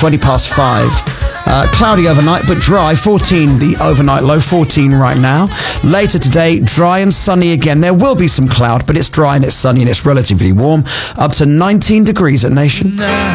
20 past 5. Cloudy overnight, but dry. 14, the overnight low. 14 right now. Later today, dry and sunny again. There will be some cloud, but it's dry and it's sunny and it's relatively warm. Up to 19 degrees at Nation.